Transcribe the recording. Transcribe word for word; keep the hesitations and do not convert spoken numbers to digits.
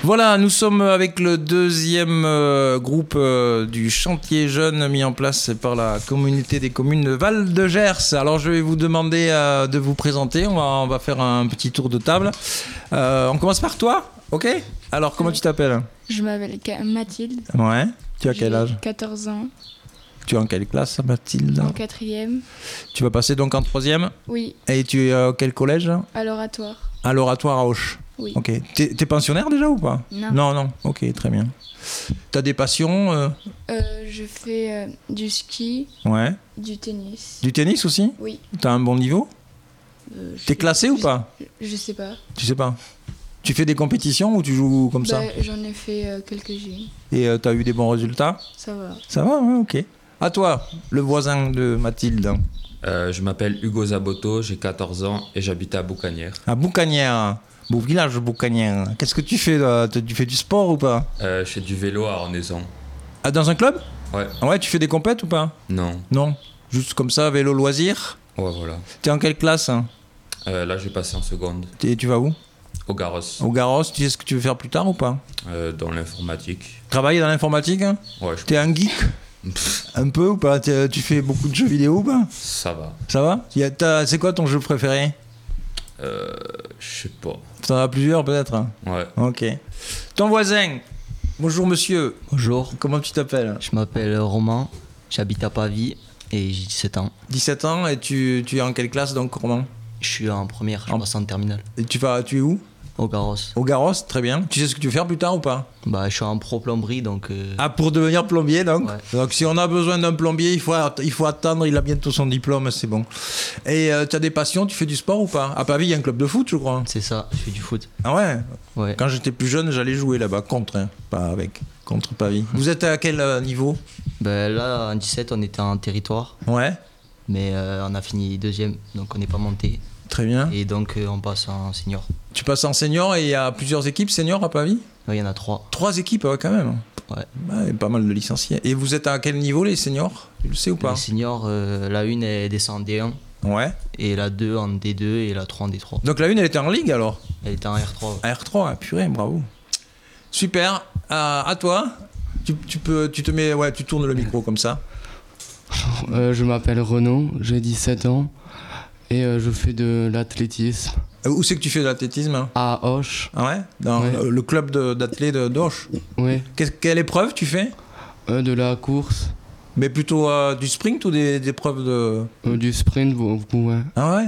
Voilà, nous sommes avec le deuxième euh, groupe euh, du chantier jeune mis en place par la communauté des communes de Val de Gers. Alors je vais vous demander euh, de vous présenter, on va, on va faire un petit tour de table. Euh, on commence par toi, ok? Alors comment tu t'appelles? Je m'appelle Mathilde. Ouais, tu as quel J'ai âge? quatorze ans, Tu es en quelle classe, Mathilde? en quatrième. Tu vas passer donc en troisième? Oui, Et tu es à quel collège? à l'oratoire. À l'Oratoire à Auch. Oui. Ok. T'es, t'es pensionnaire déjà ou pas? Non. Non, non. Ok, très bien. T'as des passions euh Euh, je fais euh, du ski, Ouais. du tennis. Du tennis aussi? Oui. T'as un bon niveau? Euh, je- T'es classé ou je- pas? Je sais pas. Tu sais pas. Tu fais des compétitions ou tu joues comme ça? Bah, j'en ai fait euh, quelques-unes. Et euh, t'as eu des bons résultats? Ça va. Ça va, ouais, ok. À toi, le voisin de Mathilde. Euh, je m'appelle Hugo Zaboto, j'ai quatorze ans et j'habite à Boucanière. À Boucanière. Beau village, Boucanière. Qu'est-ce que tu fais là? Tu fais du sport ou pas? Euh, je fais du vélo à Ornaison. Ah, dans un club? Ouais, Ah ouais, tu fais des compètes ou pas? non. Non. Juste comme ça, vélo loisir. Ouais, voilà. T'es en quelle classe hein? Euh, là, j'ai passé en seconde T'es- Tu vas où? au Garros, Au Garros, tu sais ce que tu veux faire plus tard ou pas? euh, dans l'informatique. Travailler dans l'informatique hein? Ouais, je... T'es un geek? Pff, Un peu ou pas? T'es- Tu fais beaucoup de jeux vidéo ou pas? ça va. Ça va? Y a- t'as- C'est quoi ton jeu préféré? Euh, je sais pas. T'en as plusieurs peut-être hein? Ouais. Ok. Ton voisin. Bonjour monsieur. Bonjour, Comment tu t'appelles? je m'appelle Romain, j'habite à Pavie et j'ai dix-sept ans. dix-sept ans et tu, tu es en quelle classe donc Romain? Je suis en première, je En- passe en terminale, Et tu vas, tu es où? au Garros. Au Garros, très bien. Tu sais ce que tu veux faire plus tard ou pas? Bah, je suis en pro plomberie donc. euh, Ah, pour devenir plombier donc. Ouais. Donc si on a besoin d'un plombier, il faut, att- il faut attendre, il a bientôt son diplôme, c'est bon. Et euh, tu as des passions, tu fais du sport ou pas? À Pavie, il y a un club de foot, je crois. C'est ça, je fais du foot. Ah ouais? Ouais. Quand j'étais plus jeune, j'allais jouer là-bas, contre, hein, pas avec, contre Pavie. Vous êtes à quel euh, niveau? Bah, là, en dix-sept, on était en territoire, Ouais, mais euh, on a fini deuxième, donc on n'est pas monté. très bien. Et donc, euh, on passe en senior. Tu passes en senior et il y a plusieurs équipes seniors à Pavie? Ouais, il y en a trois. Trois équipes, ouais, quand même. Ouais. Ouais, pas mal de licenciés. Et vous êtes à quel niveau les seniors? Tu le sais ou pas? Les seniors, euh, la une, elle descend en D un, Ouais. et la deux en D deux, et la trois en D trois. Donc la une, elle était en ligue alors? Elle était en R trois. Ouais. À R trois, ah, purée, bravo. Super. Euh, à toi. Tu, tu peux, tu te mets, ouais, tu tournes le micro comme ça. Euh, je m'appelle Renaud, j'ai dix-sept ans et euh, je fais de l'athlétisme Euh, Où c'est que tu fais de l'athlétisme hein? à Auch. Ah ouais? Dans Ouais. le- le club de- d'athlé de d'Auch. Ouais, Qu'est- Quelle épreuve tu fais? euh, de la course, Mais plutôt euh, du sprint ou des, des épreuves de... euh, du sprint, beaucoup, ouais. Ah ouais?